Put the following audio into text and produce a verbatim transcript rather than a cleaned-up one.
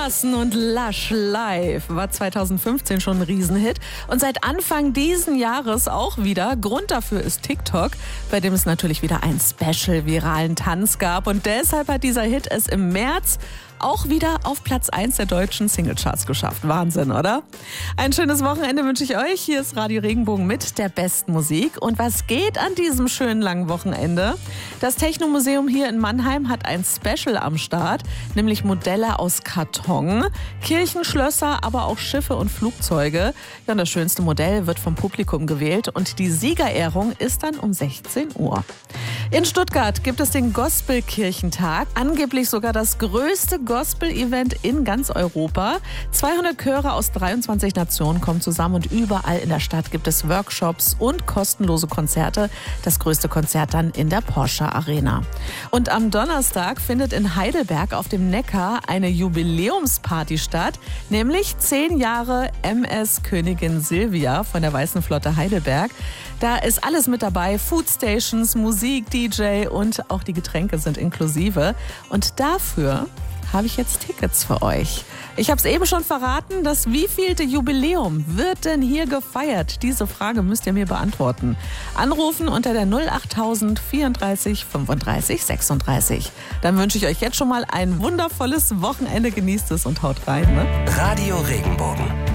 Carsten und Lush live war zweitausendfünfzehn schon ein Riesenhit und seit Anfang diesen Jahres auch wieder. Grund dafür ist TikTok, bei dem es natürlich wieder einen special-viralen Tanz gab und deshalb hat dieser Hit es im März auch wieder auf Platz eins der deutschen Singlecharts geschafft. Wahnsinn, oder? Ein schönes Wochenende wünsche ich euch. Hier ist Radio Regenbogen mit der besten Musik. Und was geht an diesem schönen langen Wochenende? Das Technomuseum hier in Mannheim hat ein Special am Start, nämlich Modelle aus Karton, Kirchenschlösser, aber auch Schiffe und Flugzeuge. Ja, und das schönste Modell wird vom Publikum gewählt und die Siegerehrung ist dann um sechzehn Uhr. In Stuttgart gibt es den Gospelkirchentag, angeblich sogar das größte Gospel-Event in ganz Europa. zweihundert Chöre aus dreiundzwanzig Nationen kommen zusammen und überall in der Stadt gibt es Workshops und kostenlose Konzerte. Das größte Konzert dann in der Porsche Arena. Und am Donnerstag findet in Heidelberg auf dem Neckar eine Jubiläumsparty statt, nämlich zehn Jahre M S Königin Silvia von der Weißen Flotte Heidelberg. Da ist alles mit dabei, Foodstations, Musik, D J und auch die Getränke sind inklusive. Und dafür habe ich jetzt Tickets für euch. Ich habe es eben schon verraten, das wievielte Jubiläum wird denn hier gefeiert? Diese Frage müsst ihr mir beantworten. Anrufen unter der null achttausend vierunddreißig fünfunddreißig sechsunddreißig. Dann wünsche ich euch jetzt schon mal ein wundervolles Wochenende. Genießt es und haut rein. Ne? Radio Regenbogen.